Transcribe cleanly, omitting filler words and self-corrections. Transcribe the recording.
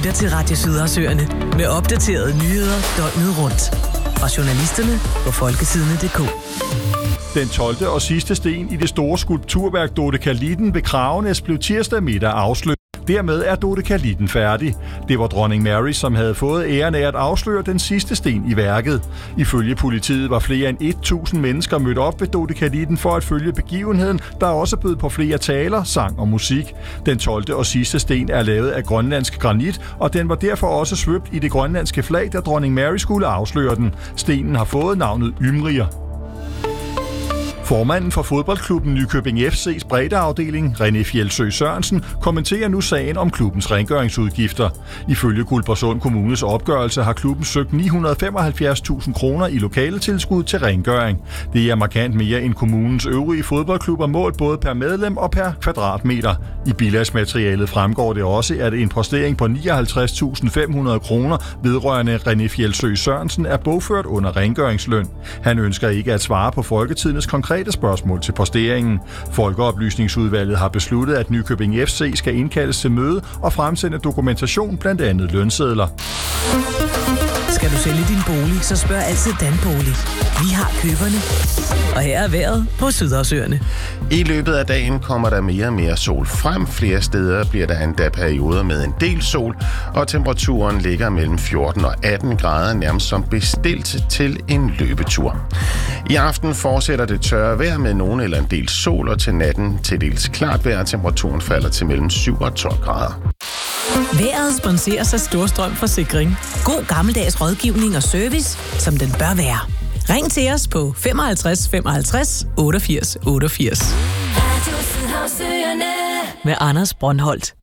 lytter til Radio Sydersøerne med opdaterede nyheder døgnet rundt. Fra journalisterne på folketidene.dk. Den 12. og sidste sten i det store skulpturværk Dodekalitten ved Kragenæs blev tirsdag middag afsløret. Dermed er Dodekalitten færdig. Det var dronning Mary, som havde fået æren af at afsløre den sidste sten i værket. Ifølge politiet var flere end 1.000 mennesker mødt op ved Dodekalitten for at følge begivenheden, der også bød på flere taler, sang og musik. Den 12. og sidste sten er lavet af grønlandsk granit, og den var derfor også svøbt i det grønlandske flag, da dronning Mary skulle afsløre den. Stenen har fået navnet Ymrier. Formanden for fodboldklubben Nykøbing FC's breddeafdeling, René Fjeldsø Sørensen, kommenterer nu sagen om klubbens rengøringsudgifter. Ifølge Guldborgsund Kommunes opgørelse har klubben søgt 975.000 kroner i lokaletilskud til rengøring. Det er markant mere end kommunens øvrige fodboldklubber målt både per medlem og per kvadratmeter. I bilagsmaterialet fremgår det også, at en postering på 59.500 kroner vedrørende René Fjeldsø Sørensen er bogført under rengøringsløn. Han ønsker ikke at svare på Folketidets konkrete spørgsmål til posteringen. Folkeoplysningsudvalget har besluttet, at Nykøbing FC skal indkaldes til møde og fremsende dokumentation, blandt andet lønsedler. Skal du sælge din bolig, så spørg altid Danbolig. Vi har køberne. Og her er vejret på Sydersøerne. I løbet af dagen kommer der mere og mere sol frem. Flere steder bliver der endda perioder med en del sol, og temperaturen ligger mellem 14 og 18 grader, nærmest som bestilt til en løbetur. I aften fortsætter det tørre vejr med nogen eller en del sol, og til natten til dels klart vejr. Temperaturen falder til mellem 7 og 12 grader. Vejret sponseres af Storstrøm Forsikring. God gammeldags rådgivning og service, som den bør være. Ring til os på 55 55 88 88. Med Anders Brøndholt.